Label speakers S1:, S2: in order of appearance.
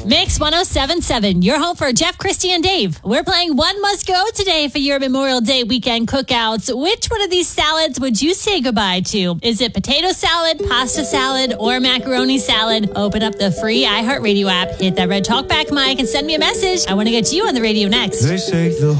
S1: Mix 107.7, your home for Jeff, Christy, and Dave. We're playing One Must Go today for your Memorial Day weekend cookouts. Which one of these salads would you say goodbye to? Is it potato salad, pasta salad, or macaroni salad? Open up the free iHeartRadio app, hit that red talkback mic, and send me a message. I want to get you on the radio next.
S2: They say the